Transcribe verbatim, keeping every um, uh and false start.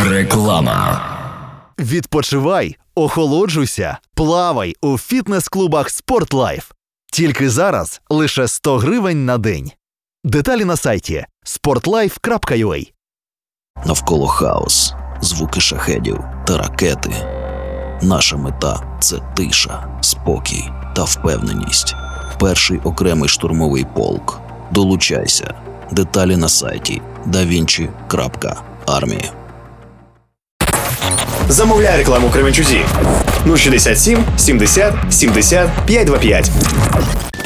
Реклама. Відпочивай, охолоджуйся, плавай у фітнес-клубах «Спортлайф». Тільки зараз лише сто гривень на день. Деталі на сайті спортлайф крапка ю а. Навколо хаос, звуки шахедів та ракети. Наша мета – це тиша, спокій та впевненість. Перший окремий штурмовий полк. Долучайся. Деталі на сайті да вінчі крапка армія. Замовляй рекламу в Кременчузі. нуль шістдесят сім сімдесят сімдесят п'ятсот двадцять п'ять.